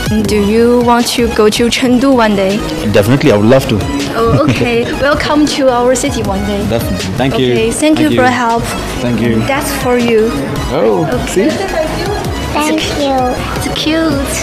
Do you want to go to Chengdu one day? Definitely, I would love to. Oh, okay. Welcome to our city one day. Definitely. Thank you. Okay, thank you for help. Thank you. That's for you. Oh, see? Thank you. It's cute.